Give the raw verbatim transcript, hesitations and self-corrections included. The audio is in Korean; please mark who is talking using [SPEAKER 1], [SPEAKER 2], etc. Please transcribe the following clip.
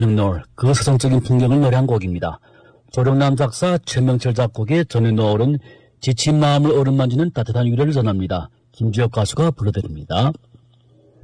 [SPEAKER 1] 노을, 그 서정적인 풍경을 노래한 곡입니다. 조령남 작사, 최명철 작곡의 전해 노을은 지친 마음을 어루만지는 따뜻한 위로를 전합니다. 김주혁 가수가 불러드립니다.